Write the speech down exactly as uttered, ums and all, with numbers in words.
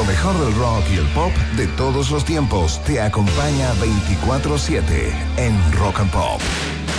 mejor del rock y el pop de todos los tiempos te acompaña veinticuatro siete en Rock and Pop.